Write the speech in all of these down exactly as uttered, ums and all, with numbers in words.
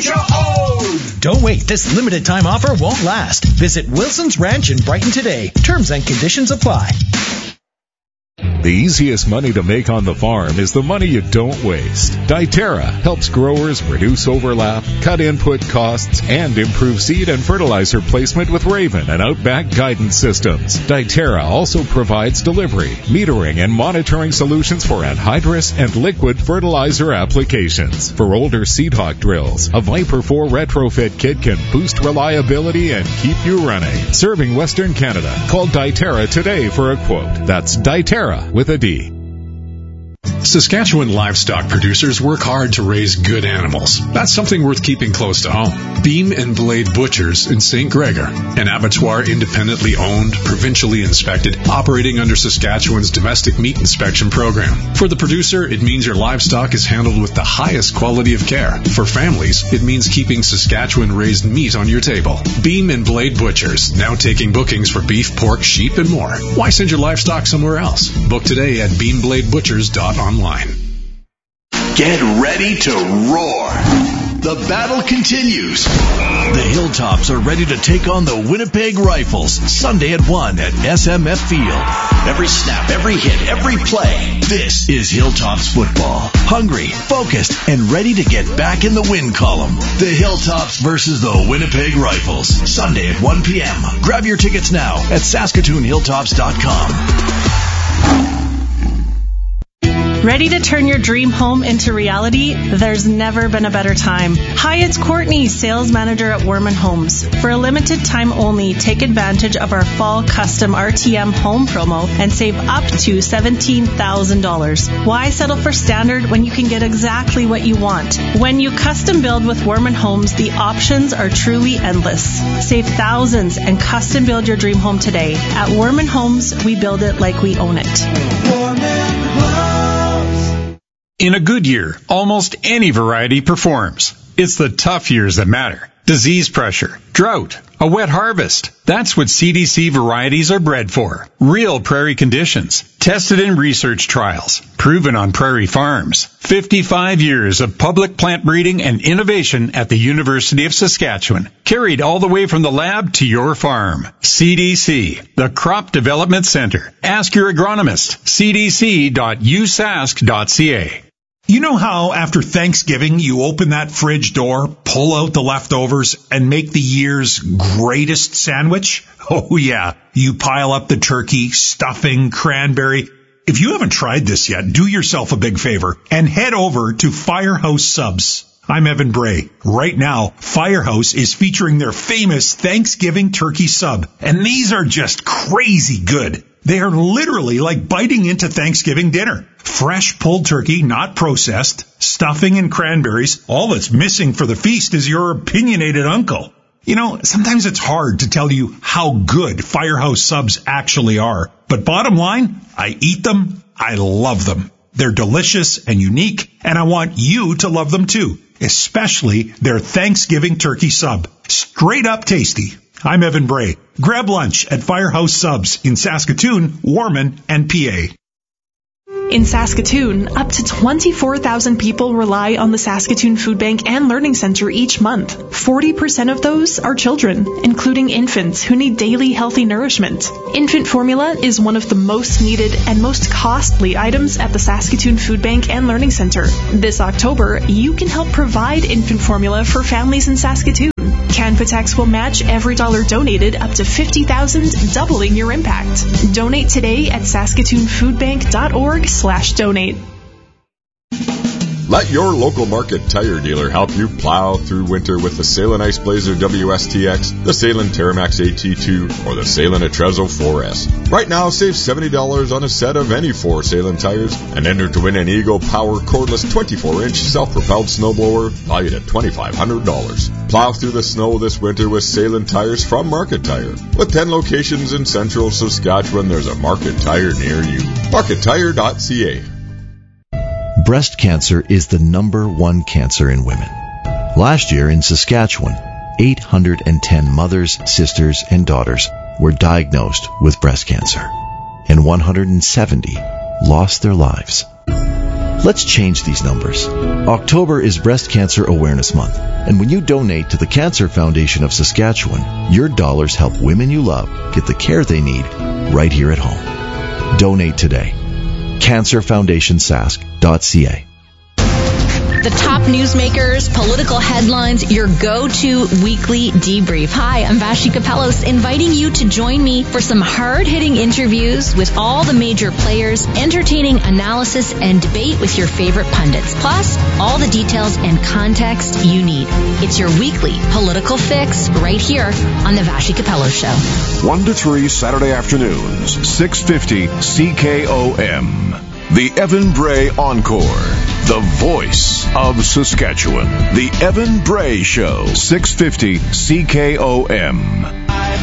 Get your own! Don't wait. This limited time offer won't last. Visit Wilson's Ranch in Brighton today. Terms and conditions apply. The easiest money to make on the farm is the money you don't waste. Diterra helps growers reduce overlap, cut input costs, and improve seed and fertilizer placement with Raven and Outback guidance systems. Diterra also provides delivery, metering, and monitoring solutions for anhydrous and liquid fertilizer applications. For older Seed Hawk drills, a Viper four retrofit kit can boost reliability and keep you running. Serving Western Canada. Call Diterra today for a quote. That's Diterra with a D. Saskatchewan livestock producers work hard to raise good animals. That's something worth keeping close to home. Beam and Blade Butchers in Saint Gregor, an abattoir independently owned, provincially inspected, operating under Saskatchewan's domestic meat inspection program. For the producer, it means your livestock is handled with the highest quality of care. For families, it means keeping Saskatchewan-raised meat on your table. Beam and Blade Butchers, now taking bookings for beef, pork, sheep, and more. Why send your livestock somewhere else? Book today at beam blade butchers dot online. Get ready to roar. The battle continues. The Hilltops are ready to take on the Winnipeg Rifles Sunday at one at S M F Field. Every snap, every hit, every play. This is Hilltops football. Hungry, focused, and ready to get back in the win column. The Hilltops versus the Winnipeg Rifles Sunday at one p.m. Grab your tickets now at Saskatoon Hilltops dot com. Ready to turn your dream home into reality? There's never been a better time. Hi, it's Courtney, sales manager at Warman Homes. For a limited time only, take advantage of our fall custom R T M home promo and save up to seventeen thousand dollars. Why settle for standard when you can get exactly what you want? When you custom build with Warman Homes, the options are truly endless. Save thousands and custom build your dream home today. At Warman Homes, we build it like we own it. Warman Homes. In a good year, almost any variety performs. It's the tough years that matter. Disease pressure, drought, a wet harvest. That's what C D C varieties are bred for. Real prairie conditions, tested in research trials, proven on prairie farms. fifty-five years of public plant breeding and innovation at the University of Saskatchewan. Carried all the way from the lab to your farm. C D C, the Crop Development Center. Ask your agronomist. c d c dot u sask dot c a. You know how after Thanksgiving you open that fridge door, pull out the leftovers, and make the year's greatest sandwich? Oh yeah, you pile up the turkey, stuffing, cranberry. If you haven't tried this yet, do yourself a big favor and head over to Firehouse Subs. I'm Evan Bray. Right now, Firehouse is featuring their famous Thanksgiving turkey sub, and these are just crazy good. They are literally like biting into Thanksgiving dinner. Fresh pulled turkey, not processed, stuffing and cranberries. All that's missing for the feast is your opinionated uncle. You know, sometimes it's hard to tell you how good Firehouse subs actually are. But bottom line, I eat them, I love them. They're delicious and unique, and I want you to love them too, especially their Thanksgiving turkey sub. Straight up tasty. I'm Evan Bray. Grab lunch at Firehouse Subs in Saskatoon, Warman, and P A. In Saskatoon, up to twenty-four thousand people rely on the Saskatoon Food Bank and Learning Center each month. forty percent of those are children, including infants who need daily healthy nourishment. Infant formula is one of the most needed and most costly items at the Saskatoon Food Bank and Learning Center. This October, you can help provide infant formula for families in Saskatoon. Canpotex will match every dollar donated up to fifty thousand dollars, doubling your impact. Donate today at saskatoon food bank dot org slash donate. Let your local Market Tire dealer help you plow through winter with the Salem Ice Blazer W S T X, the Salem Terramax A T two, or the Salem Atrezo four S. Right now, save seventy dollars on a set of any four Salem tires and enter to win an Eagle Power cordless twenty-four inch self-propelled snowblower valued at twenty-five hundred dollars. Plow through the snow this winter with Salem tires from Market Tire. With ten locations in central Saskatchewan, there's a Market Tire near you. market tire dot c a. Breast cancer is the number one cancer in women. Last year in Saskatchewan, eight hundred ten mothers, sisters, and daughters were diagnosed with breast cancer, and one hundred seventy lost their lives. Let's change these numbers. October is Breast Cancer Awareness Month, and when you donate to the Cancer Foundation of Saskatchewan, your dollars help women you love get the care they need right here at home. Donate today. cancer foundation sask dot c a. The top newsmakers, political headlines, your go-to weekly debrief. Hi, I'm Vashi Kapelos, inviting you to join me for some hard-hitting interviews with all the major players, entertaining analysis and debate with your favorite pundits, plus all the details and context you need. It's your weekly political fix right here on the Vashi Kapelos Show. one to three Saturday afternoons, six fifty C K O M. The Evan Bray Encore. The voice of Saskatchewan. The Evan Bray Show. six fifty C K O M.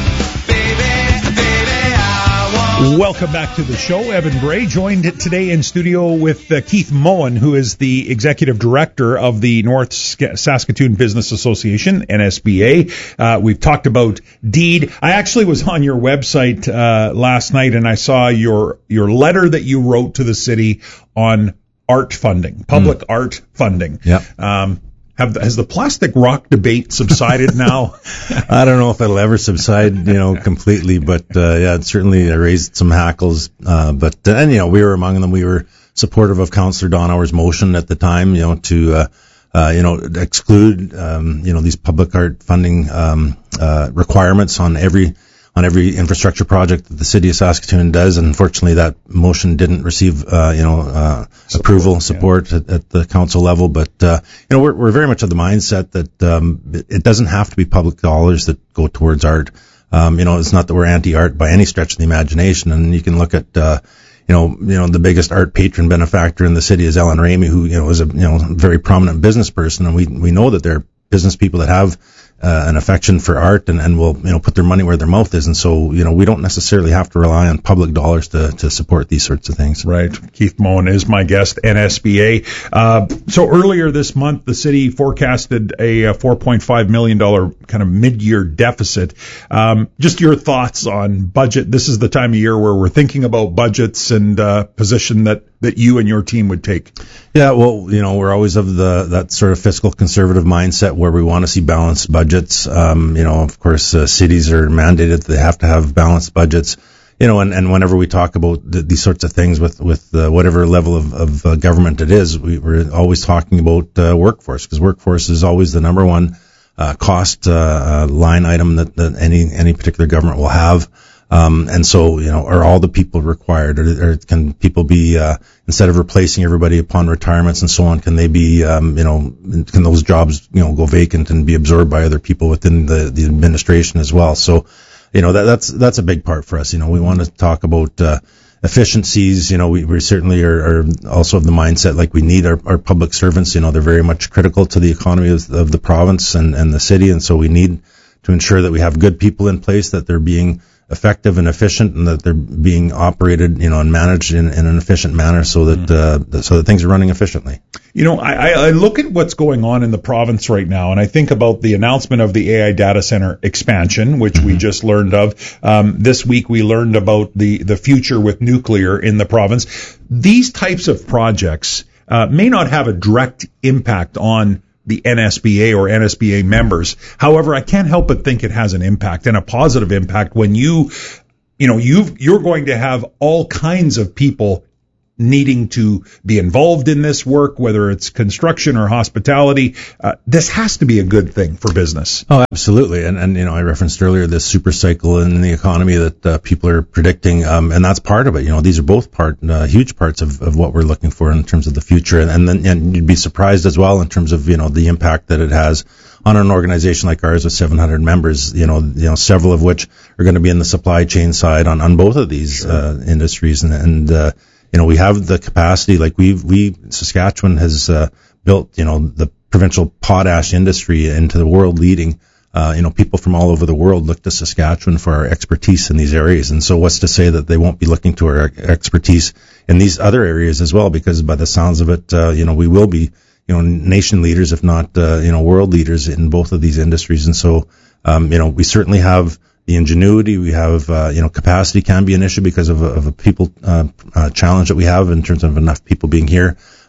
Welcome back to the show. Evan Bray joined today in studio with uh, Keith Moen, who is the executive director of the North Saskatoon Business Association, N S B A. Uh, we've talked about DEED. I actually was on your website uh, last night, and I saw your your letter that you wrote to the city on art funding, public mm. art funding. Yeah. Um, Have, has the plastic rock debate subsided now? I don't know if it'll ever subside, you know, completely, but, uh, yeah, it certainly raised some hackles. Uh, but, uh, and, you know, we were among them. We were supportive of Councillor Donauer's motion at the time, you know, to, uh, uh, you know, exclude, um, you know, these public art funding, um, uh, requirements on every, on every infrastructure project that the city of Saskatoon does. And unfortunately, that motion didn't receive, uh, you know, uh, support, approval, support yeah. at, at the council level. But, uh, you know, we're, we're very much of the mindset that, um, it doesn't have to be public dollars that go towards art. Um, you know, it's not that we're anti-art by any stretch of the imagination. And you can look at, uh, you know, you know, the biggest art patron benefactor in the city is Ellen Ramey, who, you know, is a, you know, very prominent business person. And we, we know that there are business people that have, Uh, an affection for art and, and will, you know, put their money where their mouth is. And so, you know, we don't necessarily have to rely on public dollars to, to support these sorts of things. Right. Keith Moen is my guest, N S B A. Uh, so earlier this month, the city forecasted a four point five million dollars kind of mid-year deficit. Um, just your thoughts on budget. This is the time of year where we're thinking about budgets and, uh, position that, that you and your team would take. Yeah, well, you know, we're always of the, that sort of fiscal conservative mindset where we want to see balanced budgets. Um, you know, of course, uh, cities are mandated. They have to have balanced budgets. You know, and, and whenever we talk about the, these sorts of things with, with uh, whatever level of, of uh, government it is, we, we're always talking about uh, workforce, because workforce is always the number one uh, cost uh, uh, line item that, that any, any particular government will have. Um, and so, you know, are all the people required, or, or can people be, uh, instead of replacing everybody upon retirements and so on, can they be, um, you know, can those jobs, you know, go vacant and be absorbed by other people within the, the administration as well? So, you know, that, that's, that's a big part for us. You know, we want to talk about, uh, efficiencies. You know, we, we certainly are, are also of the mindset like we need our, our public servants. You know, they're very much critical to the economy of, of the province and, and the city. And so we need to ensure that we have good people in place, that they're being effective and efficient, and that they're being operated, you know, and managed in, in an efficient manner, so that uh, so that things are running efficiently. You know, I, I look at what's going on in the province right now, and I think about the announcement of the A I data center expansion, which mm-hmm. we just learned of. Um, this week we learned about the, the future with nuclear in the province. These types of projects uh, may not have a direct impact on the N S B A or N S B A members. However, I can't help but think it has an impact, and a positive impact, when you, you know, you've, you're going to have all kinds of people needing to be involved in this work, whether it's construction or hospitality. Uh, this has to be a good thing for business. Oh, absolutely. And, and, you know, I referenced earlier this super cycle in the economy that uh, people are predicting. Um, and that's part of it. You know, these are both part, uh, huge parts of, of what we're looking for in terms of the future. And, and then, and you'd be surprised as well in terms of, you know, the impact that it has on an organization like ours with seven hundred members, you know, you know, several of which are going to be in the supply chain side on, on both of these, sure. uh, industries. And, and, uh, you know, we have the capacity, like we've, we, Saskatchewan has, uh, built, you know, the provincial potash industry into the world leading. Uh, you know, people from all over the world look to Saskatchewan for our expertise in these areas. And so what's to say that they won't be looking to our expertise in these other areas as well? Because by the sounds of it, uh, you know, we will be, you know, nation leaders, if not, uh, you know, world leaders in both of these industries. And so, um, you know, we certainly have the ingenuity. We have, uh, you know, capacity can be an issue because of a, of a people, uh, uh, challenge that we have in terms of enough people being here.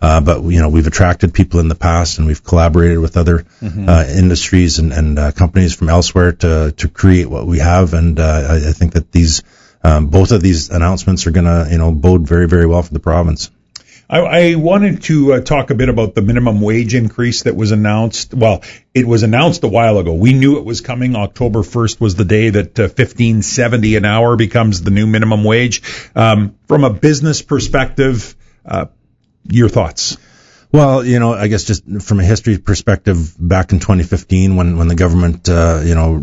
Uh, but, you know, we've attracted people in the past, and we've collaborated with other Mhm. uh, industries and, and uh, companies from elsewhere to, to create what we have. And uh, I, I think that these, um, both of these announcements are going to, you know, bode very, very well for the province. I, I wanted to uh, talk a bit about the minimum wage increase that was announced. Well, it was announced a while ago. We knew it was coming. October first was the day that uh, fifteen seventy an hour becomes the new minimum wage. Um, from a business perspective, uh, your thoughts? Well, you know, I guess just from a history perspective, back in twenty fifteen, when, when the government, uh, you know,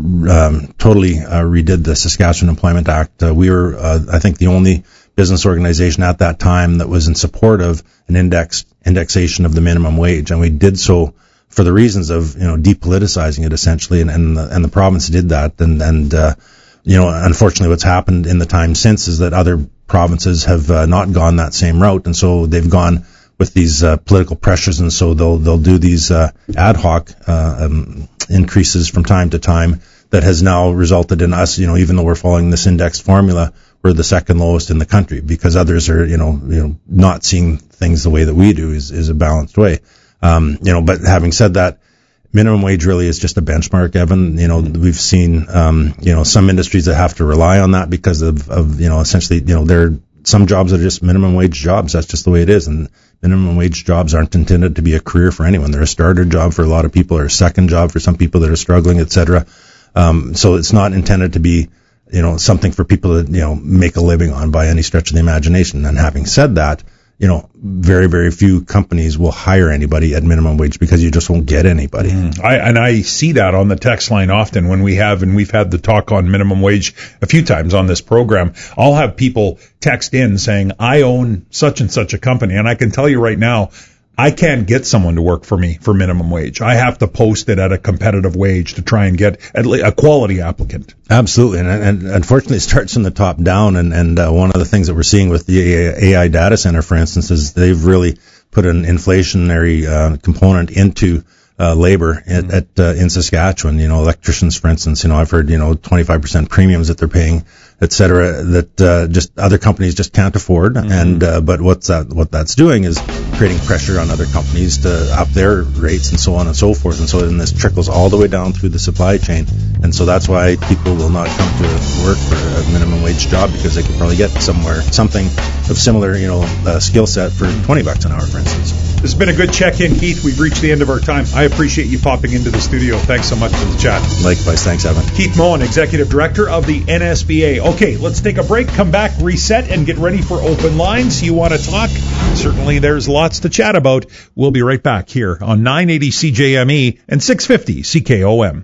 um, totally uh, redid the Saskatchewan Employment Act, uh, we were, uh, I think, the only business organization at that time that was in support of an index indexation of the minimum wage, and we did so for the reasons of, you know, depoliticizing it essentially, and and the, and the province did that, and and uh, you know, unfortunately, what's happened in the time since is that other provinces have uh, not gone that same route, and so they've gone with these uh, political pressures, and so they'll they'll do these uh, ad hoc uh, um, increases from time to time. That has now resulted in us, you know, even though we're following this indexed formula, we're the second lowest in the country because others are, you know, you know, not seeing things the way that we do is is a balanced way. Um, you know, but having said that, minimum wage really is just a benchmark, Evan. You know, we've seen, um, you know, some industries that have to rely on that because of, of, you know, essentially, you know, there are some jobs that are just minimum wage jobs. That's just the way it is. And minimum wage jobs aren't intended to be a career for anyone. They're a starter job for a lot of people, or a second job for some people that are struggling, et cetera. Um, so it's not intended to be, you know, something for people to, you know, make a living on by any stretch of the imagination. And having said that, you know, very, very few companies will hire anybody at minimum wage because you just won't get anybody. Mm. I, and I see that on the text line often when we have, and we've had the talk on minimum wage a few times on this program. I'll have people text in saying, I own such and such a company. And I can tell you right now, I can't get someone to work for me for minimum wage. I have to post it at a competitive wage to try and get at least a quality applicant. Absolutely. And, and unfortunately, it starts from the top down. And, and uh, one of the things that we're seeing with the A I data center, for instance, is they've really put an inflationary uh, component into uh, labor at, mm-hmm. at uh, in Saskatchewan. You know, electricians, for instance, you know, I've heard, you know, twenty-five percent premiums that they're paying, et cetera, that uh, just other companies just can't afford. Mm-hmm. And uh, but what's that? What that's doing is creating pressure on other companies to up their rates and so on and so forth. And so then this trickles all the way down through the supply chain. And so that's why people will not come to work for a minimum wage job, because they can probably get somewhere something of similar, you know, uh, skill set for twenty bucks an hour, for instance. This has been a good check-in, Keith. We've reached the end of our time. I appreciate you popping into the studio. Thanks so much for the chat. Likewise. Thanks, Evan. Keith Moen, Executive Director of the N S B A. Okay, let's take a break, come back, reset, and get ready for open lines. You want to talk? Certainly there's lots to chat about. We'll be right back here on nine eighty C J M E and six fifty C K O M.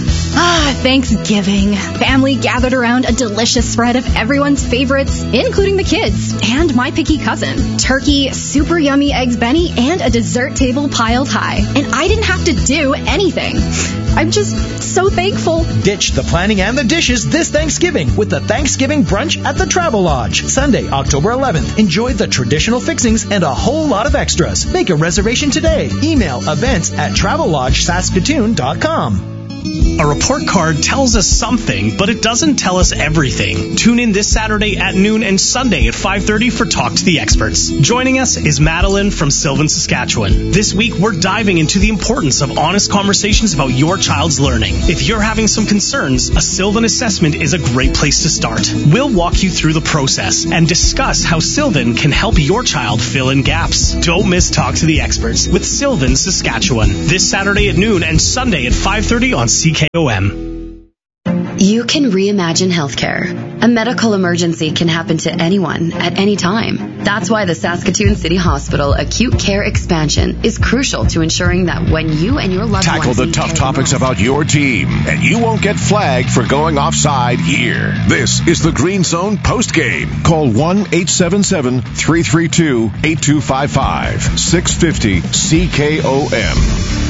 Ah, Thanksgiving. Family gathered around a delicious spread of everyone's favorites, including the kids and my picky cousin. Turkey, super yummy eggs Benny, and a dessert table piled high. And I didn't have to do anything. I'm just so thankful. Ditch the planning and the dishes this Thanksgiving with the Thanksgiving Brunch at the Travel Lodge. Sunday, October eleventh. Enjoy the traditional fixings and a whole lot of extras. Make a reservation today. Email events at travel lodge saskatoon dot com. A report card tells us something, but it doesn't tell us everything. Tune in this Saturday at noon and Sunday at five thirty for Talk to the Experts. Joining us is Madeline from Sylvan, Saskatchewan. This week, we're diving into the importance of honest conversations about your child's learning. If you're having some concerns, a Sylvan assessment is a great place to start. We'll walk you through the process and discuss how Sylvan can help your child fill in gaps. Don't miss Talk to the Experts with Sylvan, Saskatchewan. This Saturday at noon and Sunday at five thirty on C K O M. You can reimagine healthcare. A medical emergency can happen to anyone at any time. That's why the Saskatoon City Hospital Acute Care Expansion is crucial to ensuring that when you and your loved Tackle ones the need tough care topics most, about your team, and you won't get flagged for going offside here. This is the Green Zone Post Game. Call one eight seven seven, three three two, eight two five five. six fifty C K O M.